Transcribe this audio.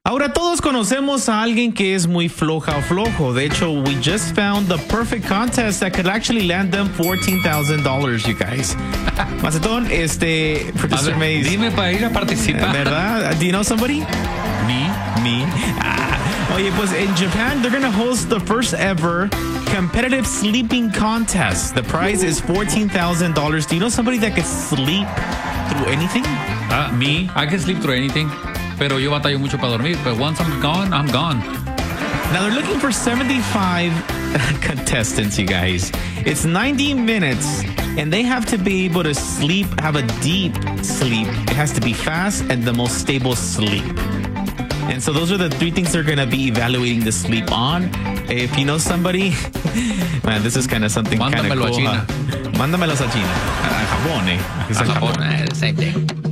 Ahora todos conocemos a alguien que es muy floja o flojo. De hecho, we just found the perfect contest that could actually land them $14,000, you guys. Macetón, producer Maze. Dime para ir a participar. ¿Verdad? Do you know somebody? Me. Oye, pues in Japan, they're going to host the first ever competitive sleeping contest. The prize is $14,000. Do you know somebody that could sleep through anything? Me. I can sleep through anything. Pero yo batallo mucho para dormir. But once I'm gone, I'm gone. Now they're looking for 75 contestants, you guys. It's 90 minutes, and they have to be able to sleep, have a deep sleep. It has to be fast and the most stable sleep. And so those are the three things they're going to be evaluating the sleep on. If you know somebody, man, this is kind of something kind of cool. Mándamelos a China. Mándamelos a China. A Japón, A Japón, same thing.